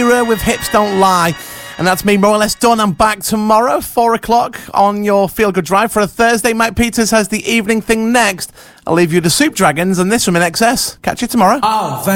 Shakira with Hips Don't Lie. And that's me more or less done. I'm back tomorrow, 4 o'clock on your Feel Good Drive for a Thursday. Mike Peters has the evening thing next. I'll leave you to Soup Dragons and this from INXS. Catch you tomorrow.